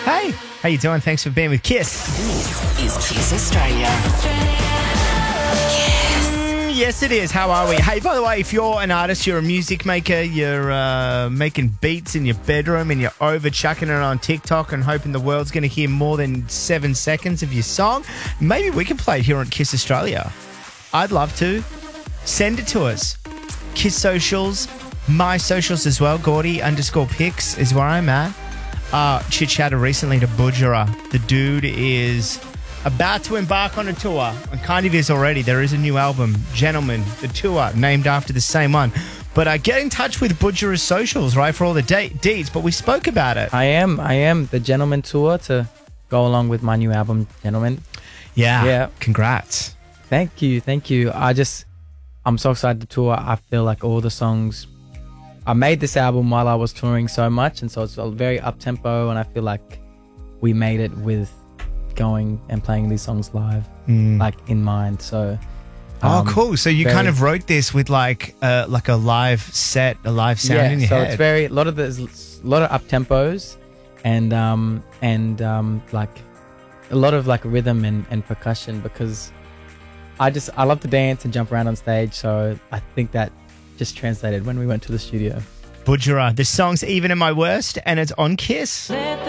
Hey, how you doing? Thanks for being with Kiss. This is Kiss Australia. Yes, it is. How are we? Hey, by the way, if you're an artist, you're a music maker, you're making beats in your bedroom and you're over chucking it on TikTok and hoping the world's going to hear more than 7 seconds of your song, maybe we can play it here on Kiss Australia. I'd love to. Send it to us. Kiss socials, my socials as well. Gordy_pics is where I'm at. Chit-chatted recently to Budjera. The dude is about to embark on a tour, and kind of is already. There is a new album, Gentlemen, the tour, named after the same one. But get in touch with Budjera's socials, right, for all the deeds. But we spoke about it. I am the Gentleman Tour to go along with my new album, Gentlemen. Yeah. Congrats. Thank you. I'm so excited to tour. I feel like all the songs, I made this album while I was touring so much, and so it's very up-tempo, and I feel like we made it with going and playing these songs live, like in mind. So, cool. So you kind of wrote this with like a live set, a live sound in your head. So it's a lot of up-tempos and like a lot of like rhythm and percussion, because I love to dance and jump around on stage. So I think that just translated when we went to the studio. Budjera, the song's Even in My Worst, and it's on Kiss.